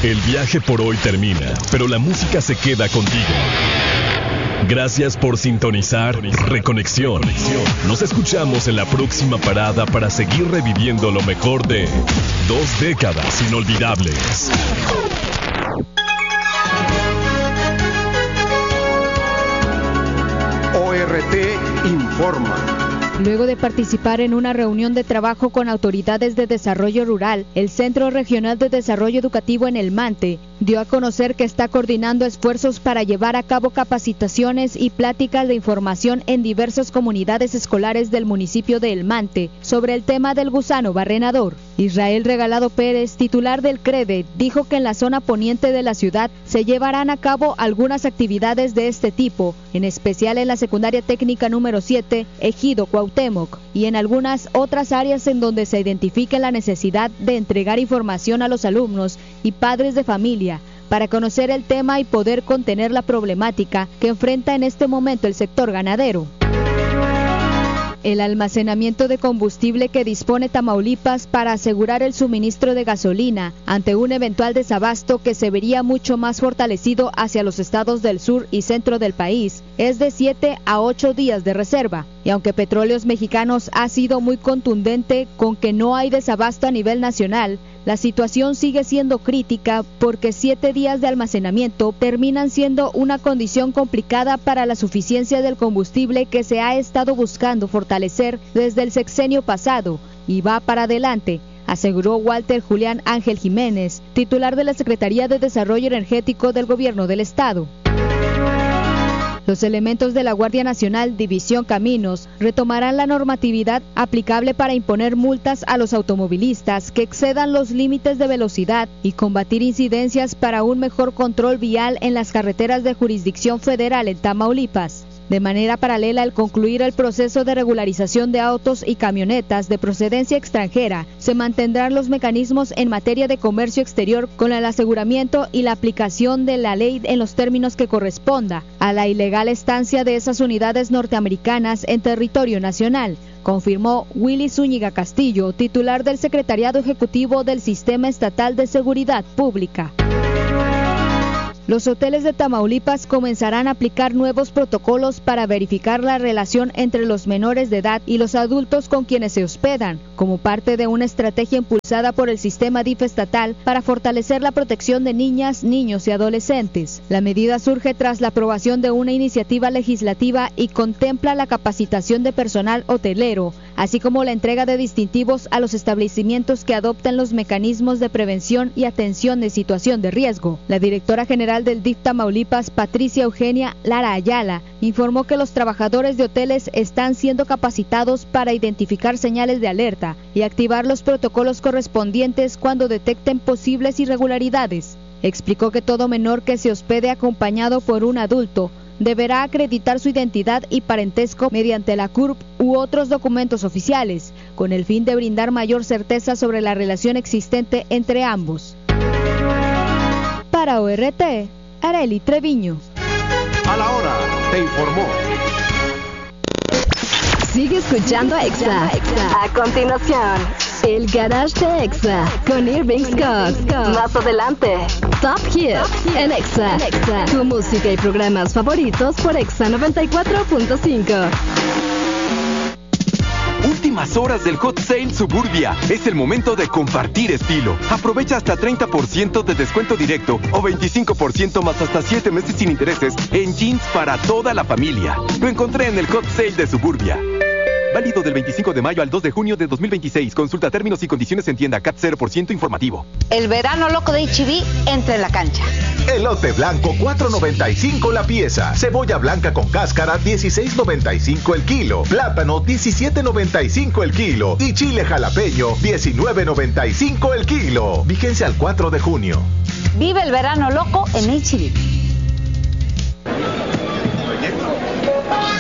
El viaje por hoy termina, pero la música se queda contigo. Gracias por sintonizar Reconexión. Nos escuchamos en la próxima parada para seguir reviviendo lo mejor de 2 décadas inolvidables. ORT informa. Luego de participar en una reunión de trabajo con autoridades de desarrollo rural, el Centro Regional de Desarrollo Educativo en El Mante dio a conocer que está coordinando esfuerzos para llevar a cabo capacitaciones y pláticas de información en diversas comunidades escolares del municipio de El Mante sobre el tema del gusano barrenador. Israel Regalado Pérez, titular del CREDE, dijo que en la zona poniente de la ciudad se llevarán a cabo algunas actividades de este tipo, en especial en la secundaria técnica número 7, Ejido Cuauhtémoc, y en algunas otras áreas en donde se identifique la necesidad de entregar información a los alumnos y padres de familia para conocer el tema y poder contener la problemática que enfrenta en este momento el sector ganadero. El almacenamiento de combustible que dispone Tamaulipas para asegurar el suministro de gasolina ante un eventual desabasto que se vería mucho más fortalecido hacia los estados del sur y centro del país es de 7 a 8 días de reserva. Y aunque Petróleos Mexicanos ha sido muy contundente con que no hay desabasto a nivel nacional, la situación sigue siendo crítica porque 7 días de almacenamiento terminan siendo una condición complicada para la suficiencia del combustible que se ha estado buscando fortalecer desde el sexenio pasado y va para adelante, aseguró Walter Julián Ángel Jiménez, titular de la Secretaría de Desarrollo Energético del Gobierno del Estado. Los elementos de la Guardia Nacional División Caminos retomarán la normatividad aplicable para imponer multas a los automovilistas que excedan los límites de velocidad y combatir incidencias para un mejor control vial en las carreteras de jurisdicción federal en Tamaulipas. De manera paralela, al concluir el proceso de regularización de autos y camionetas de procedencia extranjera, se mantendrán los mecanismos en materia de comercio exterior con el aseguramiento y la aplicación de la ley en los términos que corresponda a la ilegal estancia de esas unidades norteamericanas en territorio nacional, confirmó Willy Zúñiga Castillo, titular del Secretariado Ejecutivo del Sistema Estatal de Seguridad Pública. Los hoteles de Tamaulipas comenzarán a aplicar nuevos protocolos para verificar la relación entre los menores de edad y los adultos con quienes se hospedan, como parte de una estrategia impulsada por el sistema DIF estatal para fortalecer la protección de niñas, niños y adolescentes. La medida surge tras la aprobación de una iniciativa legislativa y contempla la capacitación de personal hotelero, así como la entrega de distintivos a los establecimientos que adopten los mecanismos de prevención y atención de situación de riesgo. La directora general del DIF Tamaulipas, Patricia Eugenia Lara Ayala, informó que los trabajadores de hoteles están siendo capacitados para identificar señales de alerta y activar los protocolos correspondientes cuando detecten posibles irregularidades. Explicó que todo menor que se hospede acompañado por un adulto deberá acreditar su identidad y parentesco mediante la CURP u otros documentos oficiales, con el fin de brindar mayor certeza sobre la relación existente entre ambos. Para ORT, Arely Treviño. A la hora, te informó. Sigue escuchando a Exa. A continuación, el Garage de Exa con Irving Scott. Más adelante, Top Hits en Exa. Tu música y programas favoritos por Exa 94.5. Últimas horas del Hot Sale Suburbia. Es el momento de compartir estilo. Aprovecha hasta 30% de descuento directo o 25% más hasta 7 meses sin intereses en jeans para toda la familia. Lo encontré en el Hot Sale de Suburbia. Válido del 25 de mayo al 2 de junio de 2026. Consulta términos y condiciones en tienda. CAT 0% informativo. El verano loco de H-E-B entra en la cancha. Elote blanco, $4.95 la pieza. Cebolla blanca con cáscara, $16.95 el kilo. Plátano, $17.95 el kilo. Y chile jalapeño, $19.95 el kilo. Vigencia al 4 de junio. Vive el verano loco en H-E-B.